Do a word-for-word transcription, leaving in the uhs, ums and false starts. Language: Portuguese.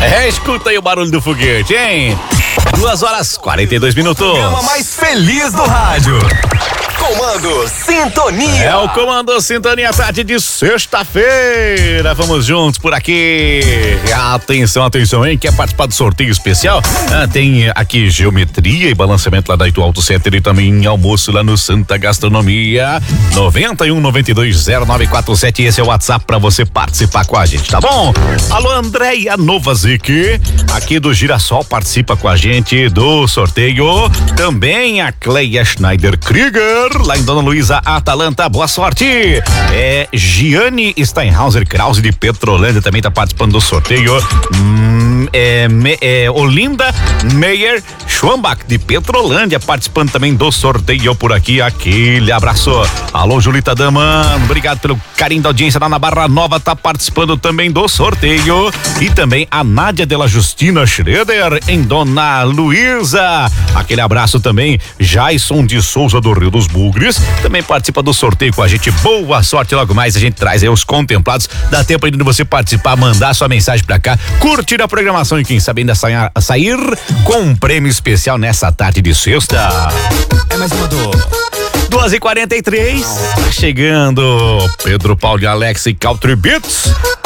É, escuta aí o barulho do foguete, hein? Duas horas quarenta e dois minutos. Programa mais feliz do rádio. Comando Sintonia. É o Comando Sintonia, tarde de sexta-feira. Vamos juntos por aqui. Atenção, atenção, hein? Quer participar do sorteio especial? Ah, tem aqui geometria e balanceamento lá da Itu Auto Center e também almoço lá no Santa Gastronomia. noventa e um, noventa e dois, zero nove quatro sete. Esse é o WhatsApp pra você participar com a gente, tá bom? Alô, Andréia Novazic, aqui do Girassol, participa com a gente do sorteio. Também a Cleia Schneider Krieger, lá em Dona Luísa, Atalanta, boa sorte. É Giane Steinhauser Krause de Petrolândia também tá participando do sorteio. Hum, é, me, é Olinda Meyer Schwambach de Petrolândia participando também do sorteio por aqui. Aquele abraço. Alô, Julita Daman, obrigado pelo carinho da audiência lá na Barra Nova, tá participando também do sorteio. E também a Nádia Della Justina Schroeder em Dona Luísa. Aquele abraço também. Jason de Souza do Rio dos Bugres também participa do sorteio com a gente. Boa sorte, logo mais a gente traz aí os contemplados. Dá tempo ainda de você participar, mandar sua mensagem pra cá, curtir a programação e quem sabe ainda sair, sair com um prêmio especial nessa tarde de sexta. É mais uma do... duas e quarenta e três, tá chegando Pedro Paulo e Alex e Country Beats.